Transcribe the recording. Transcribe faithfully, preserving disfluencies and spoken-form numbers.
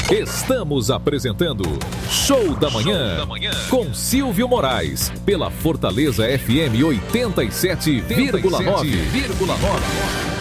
Estamos apresentando Show da Manhã, Show da Manhã com Silvio Moraes, pela Fortaleza F M oitenta e sete vírgula nove.